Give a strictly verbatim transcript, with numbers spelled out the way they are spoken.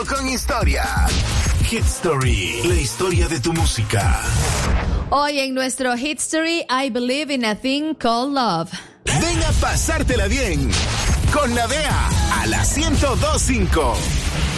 Con historia. Hit Story, la historia de tu música. Hoy en nuestro Hit Story, I Believe in a Thing Called Love. Ven a pasártela bien con Navea a la ciento dos punto cinco.